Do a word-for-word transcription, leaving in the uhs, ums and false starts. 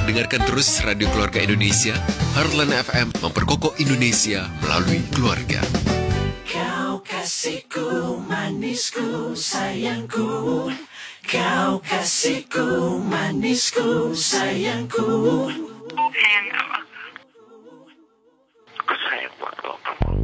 Dengarkan terus Radio Keluarga Indonesia. Heartland F M memperkokoh Indonesia melalui keluarga. Kau kasihku, manisku, sayangku. Kau kasihku, manisku, sayangku.